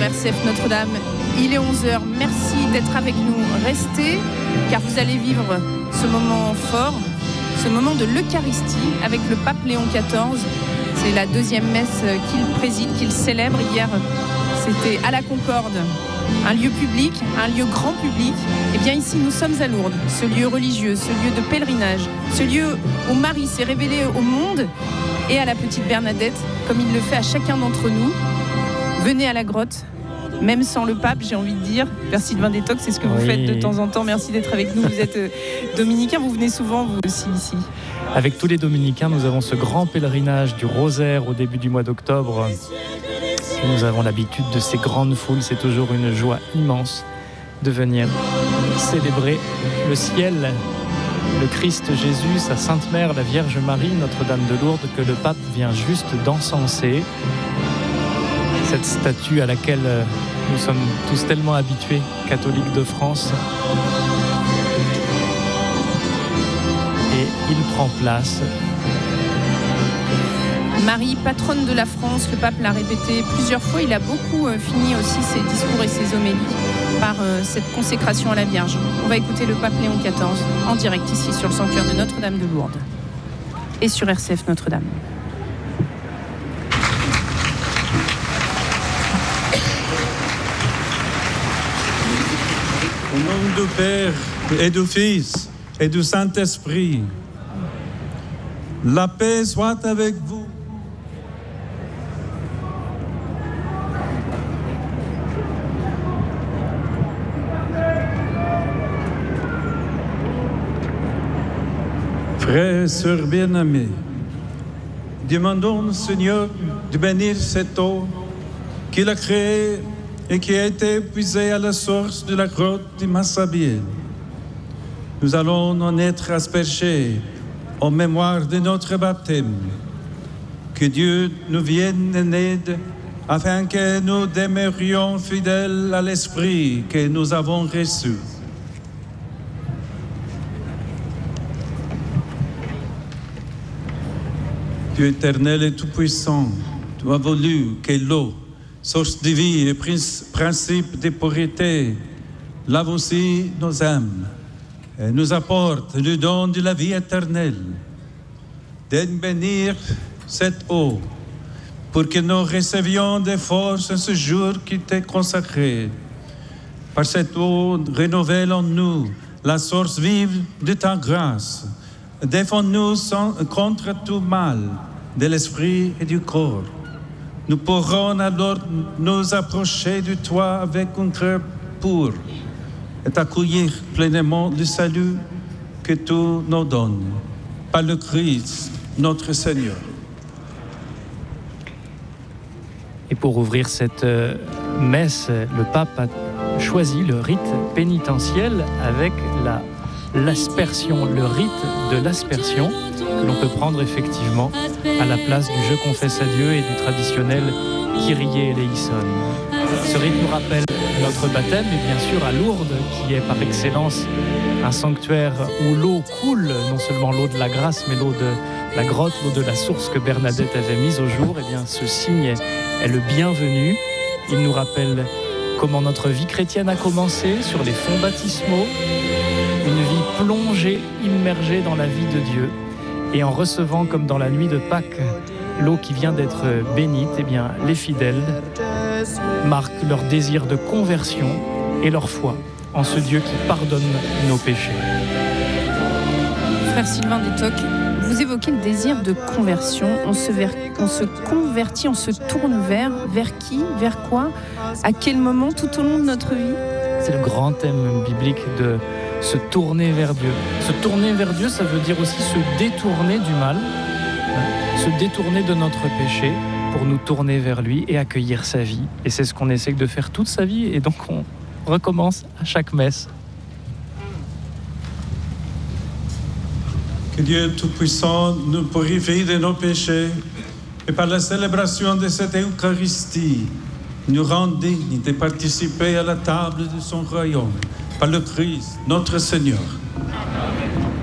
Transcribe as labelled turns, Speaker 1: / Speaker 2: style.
Speaker 1: RCF Notre-Dame. Il est 11h. Merci d'être avec nous. Restez, car vous allez vivre ce moment fort, ce moment de l'Eucharistie avec le pape Léon XIV. C'est la deuxième messe qu'il préside, qu'il célèbre. Hier, c'était à la Concorde, un lieu public, un lieu grand public. Et bien ici, nous sommes à Lourdes, ce lieu religieux, ce lieu de pèlerinage, ce lieu où Marie s'est révélée au monde et à la petite Bernadette, comme il le fait à chacun d'entre nous. Venez à la grotte, même sans le pape, j'ai envie de dire. Père Sylvain Détox, c'est ce que vous faites de temps en temps. Merci d'être avec nous. Vous êtes dominicain, vous venez souvent, vous aussi, ici.
Speaker 2: Avec tous les dominicains, nous avons ce grand pèlerinage du rosaire au début du mois d'octobre. Et nous avons l'habitude de ces grandes foules. C'est toujours une joie immense de venir célébrer le ciel, le Christ Jésus, sa Sainte Mère, la Vierge Marie, Notre-Dame de Lourdes, que le pape vient juste d'encenser. Cette statue à laquelle nous sommes tous tellement habitués, catholiques de France. Et il prend place.
Speaker 1: Marie, patronne de la France, le pape l'a répété plusieurs fois. Il a beaucoup fini aussi ses discours et ses homélies par cette consécration à la Vierge. On va écouter le pape Léon XIV en direct ici sur le sanctuaire de Notre-Dame de Lourdes et sur RCF Notre-Dame.
Speaker 3: Au nom du Père et du Fils et du Saint-Esprit, la paix soit avec vous. Frères et sœurs bien-aimés, demandons au Seigneur de bénir cette eau qu'il a créée et qui a été puisée à la source de la grotte de Massabielle. Nous allons en être aspergés en mémoire de notre baptême. Que Dieu nous vienne en aide afin que nous demeurions fidèles à l'Esprit que nous avons reçu. Dieu éternel et tout-puissant, tu as voulu que l'eau, source de vie et principe de pureté, lave aussi nos âmes et nous apporte le don de la vie éternelle. Donne bénir cette eau pour que nous recevions des forces en ce jour qui t'est consacré. Par cette eau, renouvelle en nous la source vive de ta grâce. Défends-nous contre tout mal de l'esprit et du corps. Nous pourrons alors nous approcher de toi avec un cœur pur et accueillir pleinement le salut que tu nous donnes. Par le Christ, notre Seigneur.
Speaker 2: Et pour ouvrir cette messe, le pape a choisi le rite pénitentiel avec l'aspersion, le rite de l'aspersion, que l'on peut prendre effectivement à la place du Je confesse à Dieu et du traditionnel Kyrie eleison. Ce rite nous rappelle notre baptême et bien sûr à Lourdes, qui est par excellence un sanctuaire où l'eau coule, non seulement l'eau de la grâce, mais l'eau de la grotte, l'eau de la source que Bernadette avait mise au jour. Et bien ce signe est le bienvenu. Il nous rappelle comment notre vie chrétienne a commencé sur les fonds baptismaux, une vie plongée, immergée dans la vie de Dieu. Et en recevant, comme dans la nuit de Pâques, l'eau qui vient d'être bénite, eh bien, les fidèles marquent leur désir de conversion et leur foi en ce Dieu qui pardonne nos péchés.
Speaker 1: Frère Sylvain Détoc, vous évoquez le désir de conversion. On se convertit, on se tourne vers qui, vers quoi, à quel moment tout au long de notre vie?
Speaker 2: C'est le grand thème biblique de se tourner vers Dieu. Se tourner vers Dieu, ça veut dire aussi se détourner du mal, se détourner de notre péché pour nous tourner vers lui et accueillir sa vie. Et c'est ce qu'on essaie de faire toute sa vie, et donc on recommence à chaque messe.
Speaker 3: Que Dieu Tout-Puissant nous purifie de nos péchés et par la célébration de cette Eucharistie, nous rende dignes de participer à la table de son royaume. Par le Christ, notre Seigneur.